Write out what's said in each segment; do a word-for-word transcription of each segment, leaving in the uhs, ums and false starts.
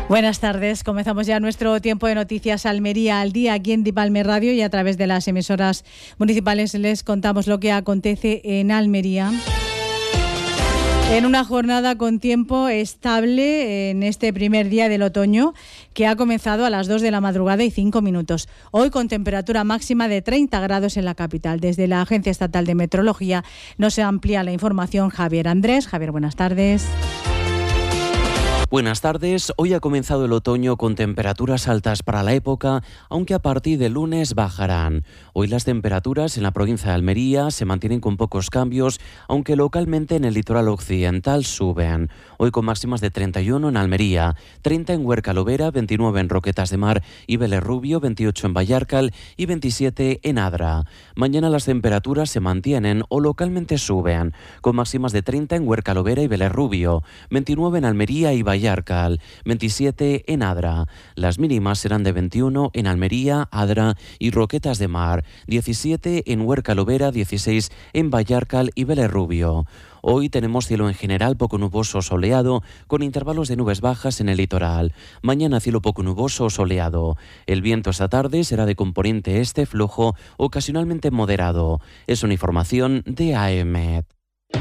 Buenas tardes, comenzamos ya nuestro tiempo de noticias Almería al día aquí en Dipalme Radio y a través de las emisoras municipales les contamos lo que acontece en Almería. En una jornada con tiempo estable en este primer día del otoño que ha comenzado a las dos de la madrugada y cinco minutos. Hoy con temperatura máxima de treinta grados en la capital. Desde la Agencia Estatal de Meteorología nos amplía la información Javier Andrés. Javier, buenas tardes. Buenas tardes. Hoy ha comenzado el otoño con temperaturas altas para la época, aunque a partir de lunes bajarán. Hoy las temperaturas en la provincia de Almería se mantienen con pocos cambios, aunque localmente en el litoral occidental suben. Hoy con máximas de treinta y uno en Almería, treinta en Huerca Lovera, veintinueve en Roquetas de Mar y Vélez Rubio, veintiocho en Vallarcal y veintisiete en Adra. Mañana las temperaturas se mantienen o localmente suben, con máximas de treinta en Huerca Lovera y Vélez Rubio, veintinueve en Almería y Vallarcal. Vallarcal, veintisiete en Adra. Las mínimas serán de veintiuno en Almería, Adra y Roquetas de Mar, diecisiete en Huerca Lovera, dieciséis en Vallarcal y Vélez Rubio. Hoy tenemos cielo en general poco nuboso o soleado, con intervalos de nubes bajas en el litoral. Mañana cielo poco nuboso o soleado. El viento esta tarde será de componente este flojo, ocasionalmente moderado. Es una información de A E M E T.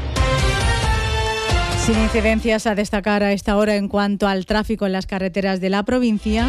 Sin incidencias a destacar a esta hora en cuanto al tráfico en las carreteras de la provincia.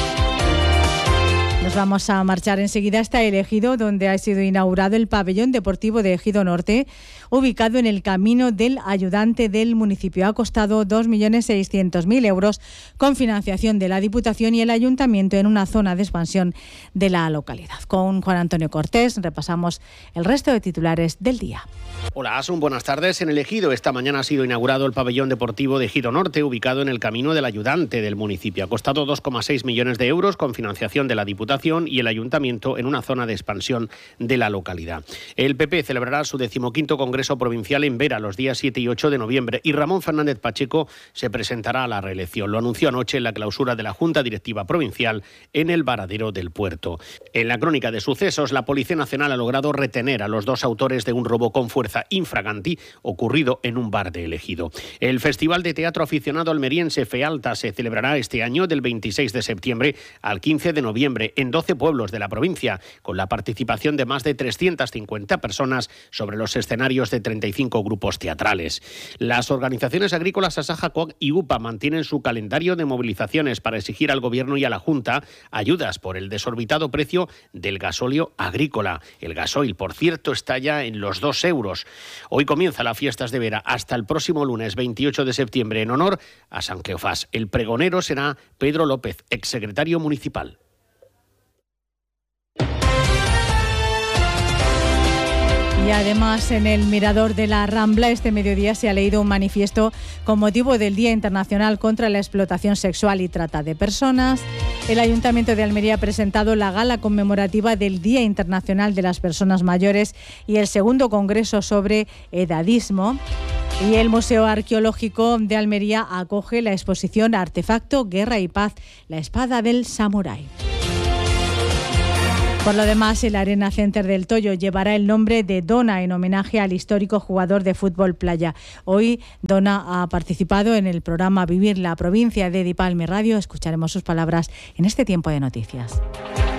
Nos vamos a marchar enseguida hasta el Ejido, donde ha sido inaugurado el pabellón deportivo de Ejido Norte, ubicado en el camino del ayudante del municipio. Ha costado dos millones seiscientos mil euros con financiación de la Diputación y el Ayuntamiento en una zona de expansión de la localidad. Con Juan Antonio Cortés repasamos el resto de titulares del día. Hola, Asun, buenas tardes. En el Ejido esta mañana ha sido inaugurado el pabellón deportivo de Ejido Norte, ubicado en el camino del ayudante del municipio. Ha costado dos coma seis millones de euros con financiación de la Diputación y el Ayuntamiento en una zona de expansión de la localidad. El P P celebrará su decimoquinto Congreso Provincial en Vera los días siete y ocho de noviembre y Ramón Fernández Pacheco se presentará a la reelección. Lo anunció anoche en la clausura de la Junta Directiva Provincial en el Varadero del Puerto. En la crónica de sucesos, la Policía Nacional ha logrado retener a los dos autores de un robo con fuerza infraganti ocurrido en un bar de El Ejido. El Festival de Teatro Aficionado Almeriense Fealta se celebrará este año del veintiséis de septiembre al quince de noviembre en doce pueblos de la provincia, con la participación de más de trescientas cincuenta personas sobre los escenarios de treinta y cinco grupos teatrales. Las organizaciones agrícolas Asaja, C O G y U P A mantienen su calendario de movilizaciones para exigir al Gobierno y a la Junta ayudas por el desorbitado precio del gasóleo agrícola. El gasoil, por cierto, está ya en los dos euros. Hoy comienza las fiestas de Vera hasta el próximo lunes veintiocho de septiembre en honor a San Cleofás. El pregonero será Pedro López, exsecretario municipal. Y además en el Mirador de la Rambla este mediodía se ha leído un manifiesto con motivo del Día Internacional contra la Explotación Sexual y Trata de Personas. El Ayuntamiento de Almería ha presentado la gala conmemorativa del Día Internacional de las Personas Mayores y el segundo congreso sobre edadismo. Y el Museo Arqueológico de Almería acoge la exposición Artefacto, Guerra y Paz, la espada del samurái. Por lo demás, el Arena Center del Toyo llevará el nombre de Dona en homenaje al histórico jugador de fútbol playa. Hoy Dona ha participado en el programa Vivir la Provincia de Dipalme Radio. Escucharemos sus palabras en este tiempo de noticias.